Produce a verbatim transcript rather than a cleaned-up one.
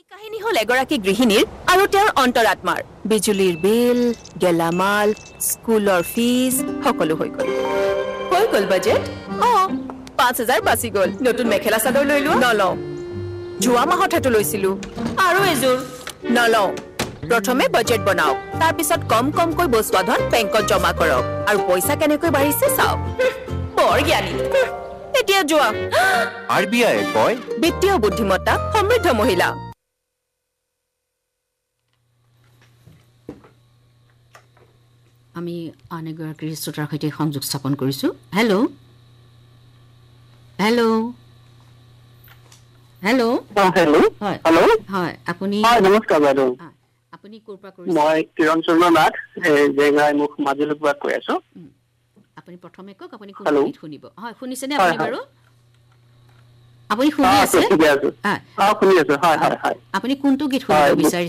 কাহিনী হল এগৰাকী গৃহিণীৰ আৰু তেওঁৰ অন্তৰাত্মাৰ বিজুলীৰ বিল গেলামাল স্কুলৰ ফিজ সকলো হৈ গ'ল হৈ গ'ল বাজেট অ পাঁচ হাজাৰ বাচি গ'ল নতুন মেখেলা চাদৰ লৈ লোৱা নলওঁ যোৱা মাহত হেতু লৈছিলো আৰু এযোৰ নলওঁ প্ৰথমে বাজেট বনাওক তাৰ পিছত কম কমকৈ বস্তু ধন বেংকত জমা কৰক আৰু পইচা কেনেকৈ বাঢ়িছে চাওক বৰ জ্ঞানী এতিয়া যোৱা আৰ বি আই কয় বিত্তীয় বুদ্ধিমত্তা সমৃদ্ধ মহিলা আমি আন এগৰাকী শ্ৰোতাৰ সৈতে সংযোগ স্থাপন কৰিছোঁ হেল্ল' হেল্ল' হেল্ল' হেল্ল' হয় হেল্ল' হয় আপুনি হয় নমস্কাৰ বাইদেউ আপুনি ক'ৰ পৰা কৰিছে মই কিৰণ চন্দ্ৰ নাথ জেগাই মুখ মাজুলীৰ পৰা কৈ আছো আপুনি প্ৰথমে কওক আপুনি কোনটো গীত শুনিব হয় শুনিছেনে আপুনি বাৰু আপুনি শুনি আছে শুনি আছো হয় হয় হয় আপুনি কোনটো গীত শুনিব বিচাৰিছে